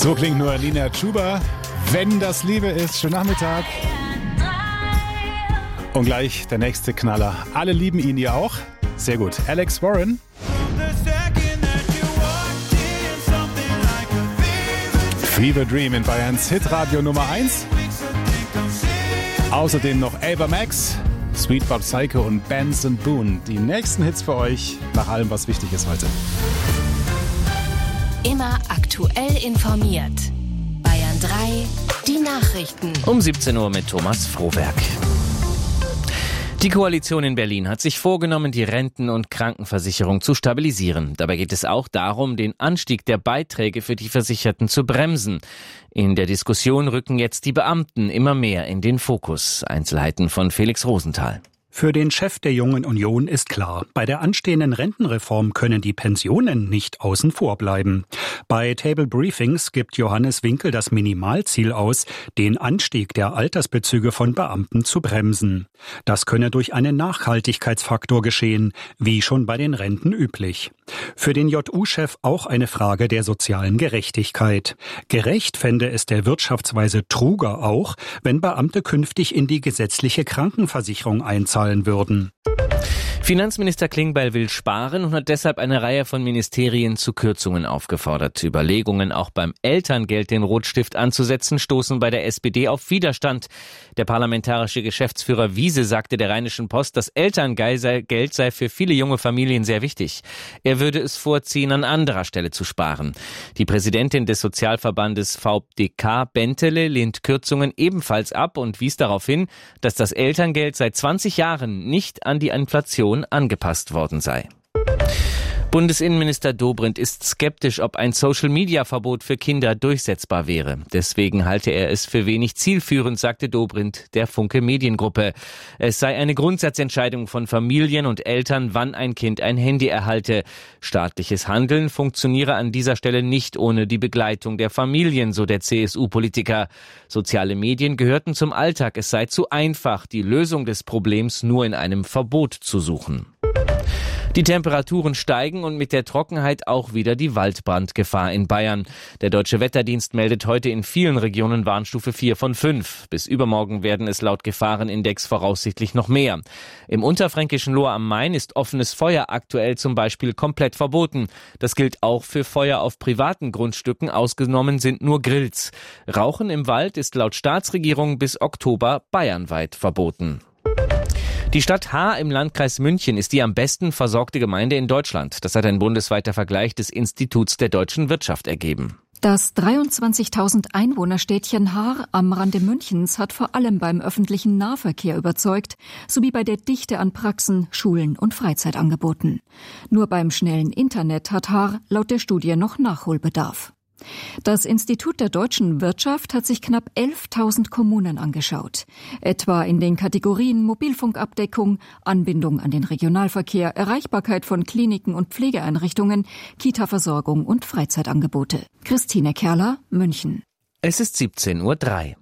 So klingt nur Alina Chuba. Wenn das Liebe ist. Schönen Nachmittag. Und gleich der nächste Knaller. Alle lieben ihn, ihr auch? Sehr gut. Alex Warren. Fever Dream in Bayerns Hitradio Nummer 1. Außerdem noch Ava Max, Sweet But Psycho und Benson Boone. Die nächsten Hits für euch, nach allem, was wichtig ist heute. Immer aktuell informiert. Bayern 3, die Nachrichten. Um 17 Uhr mit Thomas Frohberg. Die Koalition in Berlin hat sich vorgenommen, die Renten- und Krankenversicherung zu stabilisieren. Dabei geht es auch darum, den Anstieg der Beiträge für die Versicherten zu bremsen. In der Diskussion rücken jetzt die Beamten immer mehr in den Fokus. Einzelheiten von Felix Rosenthal. Für den Chef der Jungen Union ist klar, bei der anstehenden Rentenreform können die Pensionen nicht außen vor bleiben. Bei Table Briefings gibt Johannes Winkel das Minimalziel aus, den Anstieg der Altersbezüge von Beamten zu bremsen. Das könne durch einen Nachhaltigkeitsfaktor geschehen, wie schon bei den Renten üblich. Für den JU-Chef auch eine Frage der sozialen Gerechtigkeit. Gerecht fände es der Wirtschaftsweise Truger auch, wenn Beamte künftig in die gesetzliche Krankenversicherung einzahlen würden. Finanzminister Klingbeil will sparen und hat deshalb eine Reihe von Ministerien zu Kürzungen aufgefordert. Überlegungen, auch beim Elterngeld den Rotstift anzusetzen, stoßen bei der SPD auf Widerstand. Der parlamentarische Geschäftsführer Wiese sagte der Rheinischen Post, das Elterngeld sei für viele junge Familien sehr wichtig. Er würde es vorziehen, an anderer Stelle zu sparen. Die Präsidentin des Sozialverbandes VDK, Bentele, lehnt Kürzungen ebenfalls ab und wies darauf hin, dass das Elterngeld seit 20 Jahren nicht an die Inflation angepasst worden sei. Bundesinnenminister Dobrindt ist skeptisch, ob ein Social-Media-Verbot für Kinder durchsetzbar wäre. Deswegen halte er es für wenig zielführend, sagte Dobrindt der Funke Mediengruppe. Es sei eine Grundsatzentscheidung von Familien und Eltern, wann ein Kind ein Handy erhalte. Staatliches Handeln funktioniere an dieser Stelle nicht ohne die Begleitung der Familien, so der CSU-Politiker. Soziale Medien gehörten zum Alltag. Es sei zu einfach, die Lösung des Problems nur in einem Verbot zu suchen. Die Temperaturen steigen und mit der Trockenheit auch wieder die Waldbrandgefahr in Bayern. Der Deutsche Wetterdienst meldet heute in vielen Regionen Warnstufe 4 von 5. Bis übermorgen werden es laut Gefahrenindex voraussichtlich noch mehr. Im unterfränkischen Lohr am Main ist offenes Feuer aktuell zum Beispiel komplett verboten. Das gilt auch für Feuer auf privaten Grundstücken, ausgenommen sind nur Grills. Rauchen im Wald ist laut Staatsregierung bis Oktober bayernweit verboten. Die Stadt Haar im Landkreis München ist die am besten versorgte Gemeinde in Deutschland. Das hat ein bundesweiter Vergleich des Instituts der deutschen Wirtschaft ergeben. Das 23.000 Einwohnerstädtchen Haar am Rande Münchens hat vor allem beim öffentlichen Nahverkehr überzeugt, sowie bei der Dichte an Praxen, Schulen und Freizeitangeboten. Nur beim schnellen Internet hat Haar laut der Studie noch Nachholbedarf. Das Institut der deutschen Wirtschaft hat sich knapp 11.000 Kommunen angeschaut. Etwa in den Kategorien Mobilfunkabdeckung, Anbindung an den Regionalverkehr, Erreichbarkeit von Kliniken und Pflegeeinrichtungen, Kita-Versorgung und Freizeitangebote. Christine Kerler, München. Es ist 17:03 Uhr.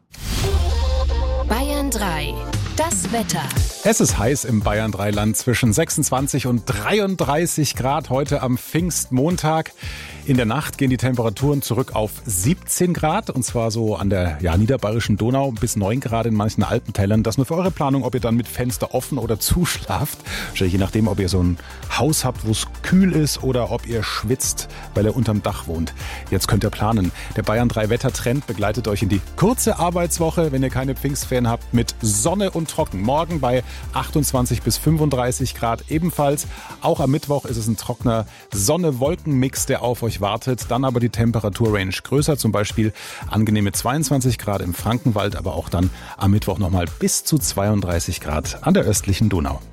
Bayern 3, das Wetter. Es ist heiß im Bayern 3-Land, zwischen 26 und 33 Grad heute am Pfingstmontag. In der Nacht gehen die Temperaturen zurück auf 17 Grad, und zwar so an der niederbayerischen Donau, bis 9 Grad in manchen Alpentälern. Das nur für eure Planung, ob ihr dann mit Fenster offen oder zuschlaft. Je nachdem, ob ihr so ein Haus habt, wo es kühl ist, oder ob ihr schwitzt, weil ihr unterm Dach wohnt. Jetzt könnt ihr planen. Der Bayern 3 Wettertrend begleitet euch in die kurze Arbeitswoche, wenn ihr keine Pfingstferien habt, mit Sonne und Trocken. Morgen bei 28 bis 35 Grad ebenfalls. Auch am Mittwoch ist es ein trockener Sonne-Wolken-Mix, der auf euch wartet. Dann aber die Temperaturrange größer, zum Beispiel angenehme 22 Grad im Frankenwald, aber auch dann am Mittwoch nochmal bis zu 32 Grad an der östlichen Donau.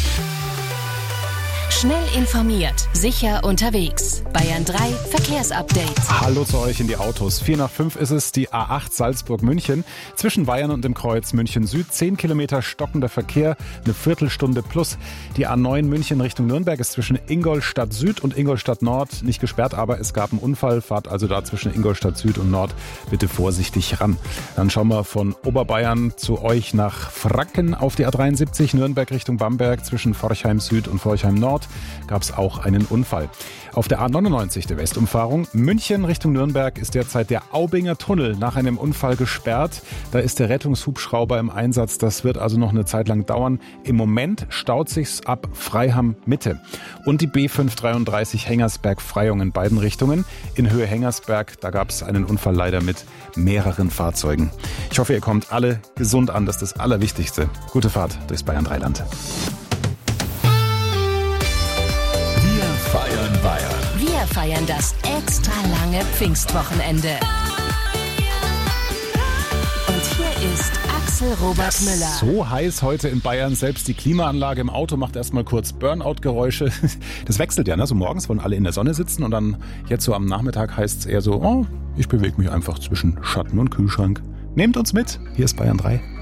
Schnell informiert, sicher unterwegs. Bayern 3 Verkehrsupdate. Hallo zu euch in die Autos. 4 nach 5 ist es, die A8 Salzburg-München. Zwischen Bayern und dem Kreuz München Süd 10 Kilometer stockender Verkehr, eine Viertelstunde plus. Die A9 München Richtung Nürnberg ist zwischen Ingolstadt Süd und Ingolstadt Nord nicht gesperrt, aber es gab einen Unfall. Fahrt also da zwischen Ingolstadt Süd und Nord bitte vorsichtig ran. Dann schauen wir von Oberbayern zu euch nach Franken auf die A73 Nürnberg Richtung Bamberg zwischen Forchheim Süd und Forchheim Nord. gab es auch einen Unfall. Auf der A99, der Westumfahrung, München Richtung Nürnberg, ist derzeit der Aubinger Tunnel nach einem Unfall gesperrt. Da ist der Rettungshubschrauber im Einsatz. Das wird also noch eine Zeit lang dauern. Im Moment staut sich's ab Freiham Mitte. Und die B533 Hengersberg-Freyung in beiden Richtungen. In Höhe Hengersberg, da gab es einen Unfall leider mit mehreren Fahrzeugen. Ich hoffe, ihr kommt alle gesund an. Das ist das Allerwichtigste. Gute Fahrt durchs Bayern 3 Land. Wir feiern Bayern. Wir feiern das extra lange Pfingstwochenende. Und hier ist Axel Robert Müller. So heiß heute in Bayern. Selbst die Klimaanlage im Auto macht erstmal kurz Burnout-Geräusche. Das wechselt ja, ne? So morgens wollen alle in der Sonne sitzen und dann jetzt so am Nachmittag heißt es eher so, ich bewege mich einfach zwischen Schatten und Kühlschrank. Nehmt uns mit. Hier ist Bayern 3.